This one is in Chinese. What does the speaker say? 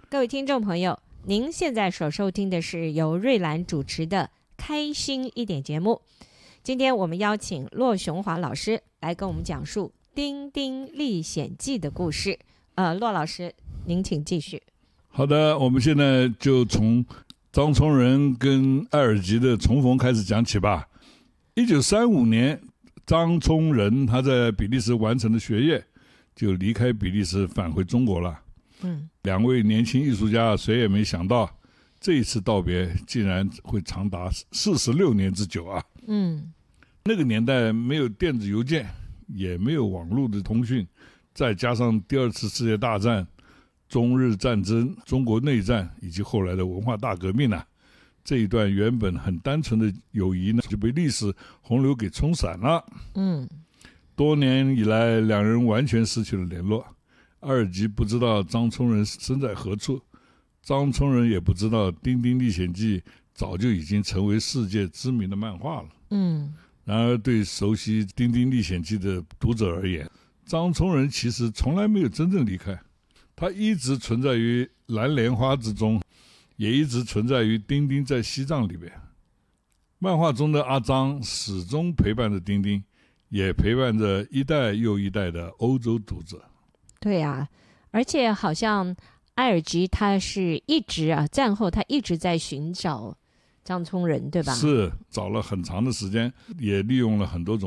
各位听众朋友，您现在所收听的是由瑞兰主持的《开心一点》节目。今天我们邀请骆雄华老师来跟我们讲述《丁丁历险记》的故事。骆老师，您请继续。 好的，我们现在就从张聪仁跟艾尔吉的重逢开始讲起吧。1935年，张聪仁他在比利时完成了学业，就离开比利时返回中国了。两位年轻艺术家谁也没想到，这一次道别竟然会长达46年之久啊。那个年代没有电子邮件，也没有网络的通讯，再加上第二次世界大战、中日战争、中国内战以及后来的文化大革命啊，这一段原本很单纯的友谊呢，就被历史洪流给冲散了。多年以来，两人完全失去了联络。艾尔吉不知道张聪仁身在何处，张聪仁也不知道《丁丁历险记》早就已经成为世界知名的漫画了。然而对熟悉《丁丁历险记》的读者而言，张聪仁其实从来没有真正离开，他一直存在于蓝莲花之中，也一直存在于丁丁在西藏里面。漫画中的阿张始终陪伴着丁丁，也陪伴着一代又一代的欧洲读者。 对啊，而且好像艾尔吉他是一直战后他一直在寻找张聪仁，对吧？ 是，找了很长的时间，也利用了很多种